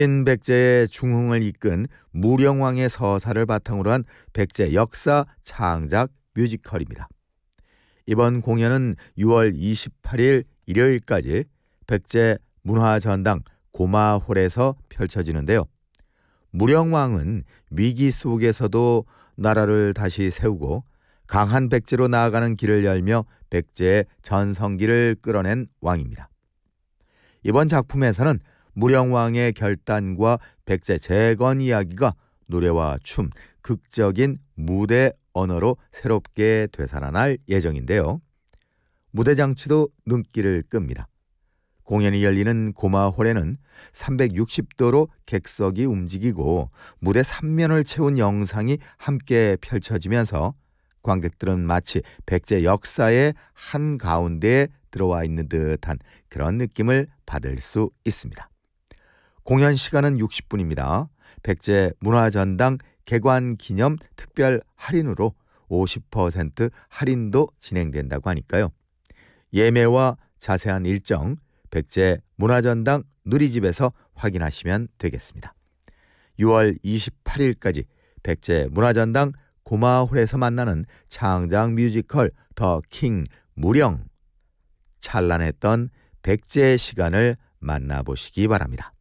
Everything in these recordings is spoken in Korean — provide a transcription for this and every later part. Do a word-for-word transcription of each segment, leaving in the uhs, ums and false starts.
백제의 중흥을 이끈 무령왕의 서사를 바탕으로 한 백제 역사 창작 뮤지컬입니다. 이번 공연은 유월 이십팔일 일요일까지 백제 문화전당 고마홀에서 펼쳐지는데요. 무령왕은 위기 속에서도 나라를 다시 세우고 강한 백제로 나아가는 길을 열며 백제의 전성기를 끌어낸 왕입니다. 이번 작품에서는 무령왕의 결단과 백제 재건 이야기가 노래와 춤, 극적인 무대 언어로 새롭게 되살아날 예정인데요. 무대 장치도 눈길을 끕니다. 공연이 열리는 고마홀에는 삼백육십 도로 객석이 움직이고 무대 삼 면을 채운 영상이 함께 펼쳐지면서 관객들은 마치 백제 역사의 한가운데에 들어와 있는 듯한 그런 느낌을 받을 수 있습니다. 공연 시간은 육십 분입니다. 백제 문화전당 개관 기념 특별 할인으로 오십 퍼센트 할인도 진행된다고 하니까요. 예매와 자세한 일정 백제 문화전당 누리집에서 확인하시면 되겠습니다. 유월 이십팔일까지 백제 문화전당 고마홀에서 만나는 창작 뮤지컬 더 킹 무령, 찬란했던 백제의 시간을 만나보시기 바랍니다.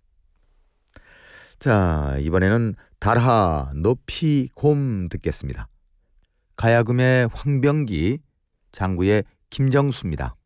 자, 이번에는 달하 높이 곰 듣겠습니다. 가야금의 황병기, 장구의 김정수입니다.